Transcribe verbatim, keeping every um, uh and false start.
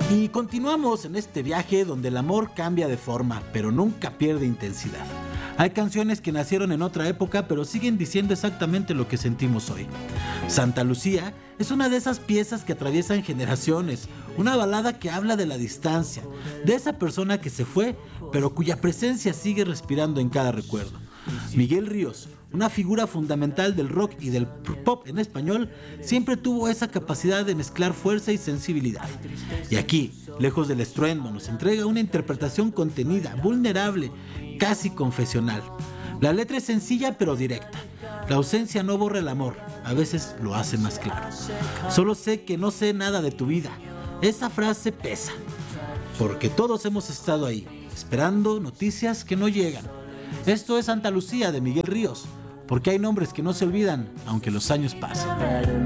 Y continuamos en este viaje donde el amor cambia de forma, pero nunca pierde intensidad. Hay canciones que nacieron en otra época, pero siguen diciendo exactamente lo que sentimos hoy. Santa Lucía es una de esas piezas que atraviesan generaciones, una balada que habla de la distancia, de esa persona que se fue, pero cuya presencia sigue respirando en cada recuerdo. Miguel Ríos, una figura fundamental del rock y del pop en español, siempre tuvo esa capacidad de mezclar fuerza y sensibilidad. Y aquí, lejos del estruendo, nos entrega una interpretación contenida, vulnerable, casi confesional. La letra es sencilla pero directa. La ausencia no borra el amor, a veces lo hace más claro. Solo sé que no sé nada de tu vida. Esa frase pesa, porque todos hemos estado ahí, esperando noticias que no llegan. Esto es Santa Lucía de Miguel Ríos, porque hay nombres que no se olvidan, aunque los años pasen.